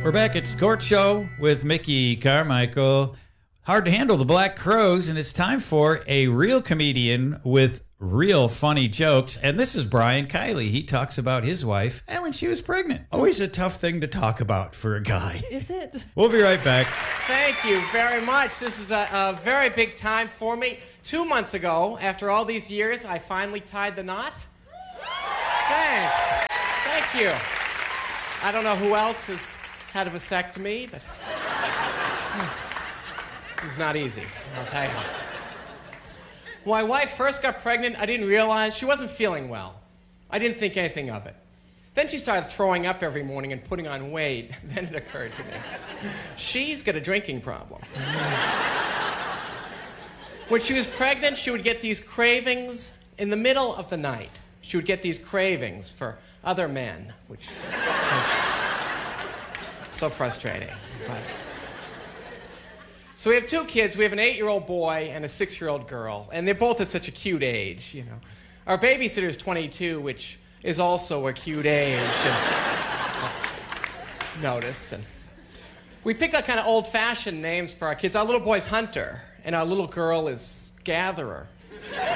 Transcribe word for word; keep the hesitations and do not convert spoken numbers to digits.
We're back at Scorch Show with Mickey Carmichael. Hard to handle the Black Crowes, and it's time for a real comedian with real funny jokes. And this is Brian Kiley. He talks about his wife and when she was pregnant. Always a tough thing to talk about for a guy. Is it? We'll be right back. Thank you very much. This is a, a very big time for me. Two months ago, after all these years, I finally tied the knot. Thanks. Thank you. I don't know who else has had a vasectomy, but it was not easy, I'll tell you. When my wife first got pregnant, I didn't realize she wasn't feeling well. I didn't think anything of it. Then she started throwing up every morning and putting on weight. Then it occurred to me, she's got a drinking problem. When she was pregnant, she would get these cravings in the middle of the night. She would get these cravings for other men, which was so frustrating. But... So we have two kids. We have an eight-year-old boy and a six-year-old girl, and they're both at such a cute age, you know. Our babysitter is twenty-two, which is also a cute age. And noticed. And we picked out kind of old-fashioned names for our kids. Our little boy's Hunter, and our little girl is Gatherer.